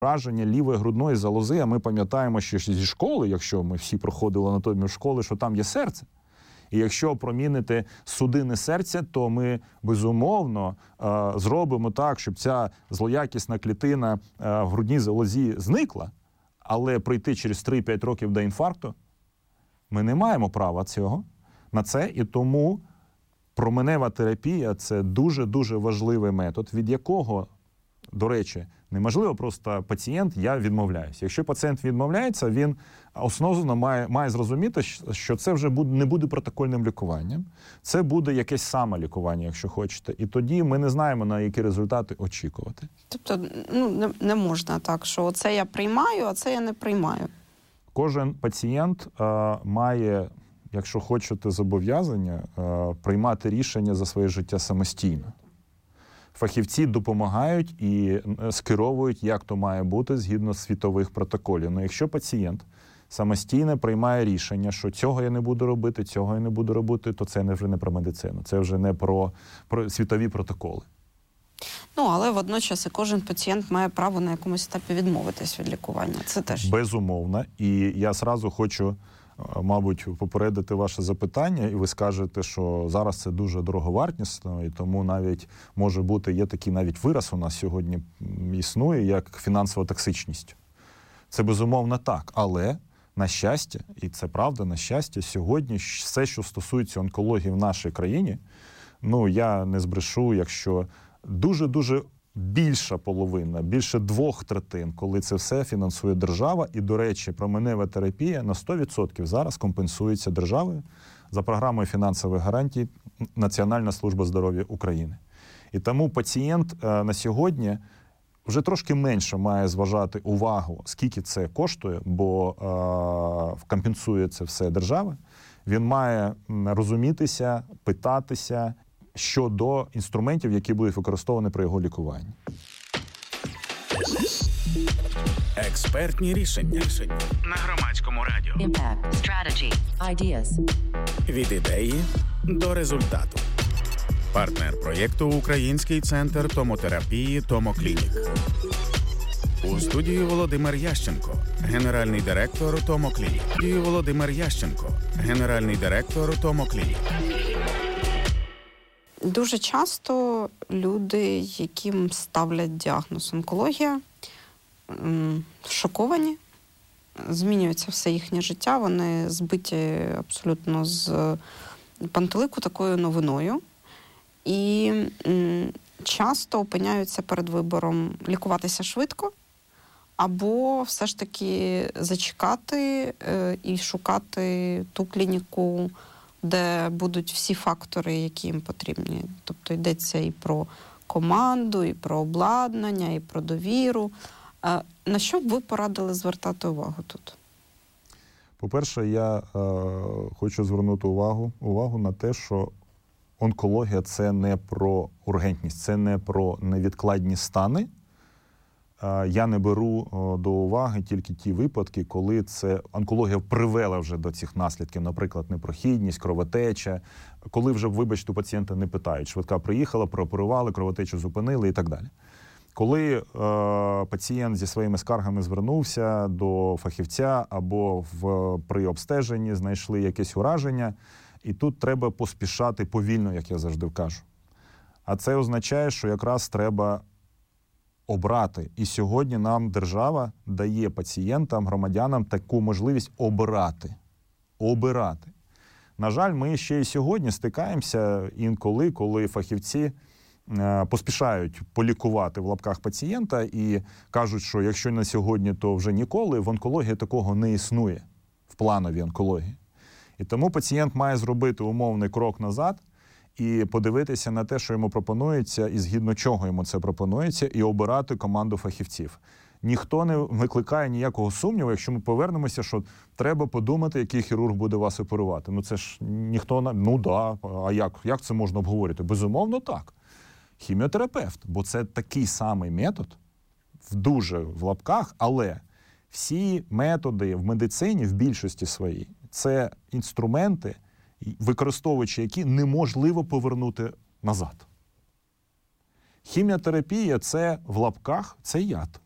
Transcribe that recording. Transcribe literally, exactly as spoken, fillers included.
Враження лівої грудної залози, а ми пам'ятаємо ще зі школи, якщо ми всі проходили анатомію школи, що там є серце. І якщо промінити судини серця, то ми, безумовно, зробимо так, щоб ця злоякісна клітина в грудній залозі зникла, але прийти через три-п'ять років до інфаркту ми не маємо права цього на це, і тому променева терапія – це дуже-дуже важливий метод, від якого, до речі, неможливо просто пацієнт, я відмовляюся. Якщо пацієнт відмовляється, він основно має, має зрозуміти, що це вже буде, не буде протокольним лікуванням, це буде якесь самолікування, якщо хочете. І тоді ми не знаємо, на які результати очікувати. Тобто ну, не, не можна так, що це я приймаю, а це я не приймаю. Кожен пацієнт а, має, якщо хочете, зобов'язання а, приймати рішення за своє життя самостійно. Фахівці допомагають і скеровують, як то має бути згідно світових протоколів. Ну, якщо пацієнт самостійно приймає рішення, що цього я не буду робити, цього я не буду робити, то це не вже не про медицину, це вже не про, про світові протоколи. Ну, але водночас і кожен пацієнт має право на якомусь етапі відмовитись від лікування. Це теж. Безумовно. І я зразу хочу, мабуть, попередити ваше запитання, і ви скажете, що зараз це дуже дороговартісно, і тому навіть може бути, є такий навіть вираз у нас сьогодні існує, як фінансова токсичність. Це безумовно так, але на щастя, і це правда, на щастя, сьогодні все, що стосується онкології в нашій країні, ну, я не збрешу, якщо дуже-дуже більша половина, більше двох третин, коли це все фінансує держава. І, до речі, променева терапія на сто відсотків зараз компенсується державою за програмою фінансових гарантій Національна служба здоров'я України. І тому пацієнт на сьогодні вже трошки менше має зважати увагу, скільки це коштує, бо е, компенсує це все держава. Він має розумітися, питатися щодо інструментів, які будуть використовані при його лікуванні. Експертні рішення на Громадському радіо. Impact. Strategy. Ideas. Від ідеї до результату. Партнер проєкту Український центр томотерапії «Томоклінік». У студії Володимир Ященко, генеральний директор «Томоклінік». У студії Володимир Ященко, генеральний директор «Томоклінік». Дуже часто люди, яким ставлять діагноз онкологія, шоковані, змінюється все їхнє життя, вони збиті абсолютно з пантелику такою новиною. І часто опиняються перед вибором лікуватися швидко або все ж таки зачекати і шукати ту клініку, де будуть всі фактори, які їм потрібні. Тобто йдеться і про команду, і про обладнання, і про довіру. На що б ви порадили звертати увагу тут? По-перше, я е, хочу звернути увагу, увагу на те, що онкологія – це не про ургентність, це не про невідкладні стани. Е, я не беру е, до уваги тільки ті випадки, коли це онкологія привела вже до цих наслідків, наприклад, непрохідність, кровотеча, коли вже, вибачте, у пацієнта не питають. Швидка приїхала, прооперували, кровотечу зупинили і так далі. Коли е, пацієнт зі своїми скаргами звернувся до фахівця або в, при обстеженні знайшли якесь ураження, і тут треба поспішати повільно, як я завжди кажу. А це означає, що якраз треба обрати. І сьогодні нам держава дає пацієнтам, громадянам таку можливість обирати. Обирати. На жаль, ми ще і сьогодні стикаємося інколи, коли фахівці поспішають полікувати в лапках пацієнта і кажуть, що якщо не сьогодні, то вже ніколи. В онкології такого не існує, в плановій онкології. І тому пацієнт має зробити умовний крок назад і подивитися на те, що йому пропонується, і згідно чого йому це пропонується, і обирати команду фахівців. Ніхто не викликає ніякого сумніву, якщо ми повернемося, що треба подумати, який хірург буде вас оперувати. Ну це ж ніхто, ну да, а як, як це можна обговорити? Безумовно так. Хіміотерапевт, бо це такий самий метод, в дуже в лапках, але всі методи в медицині в більшості своїй це інструменти, використовуючи які неможливо повернути назад. Хіміотерапія – це в лапках, це яд.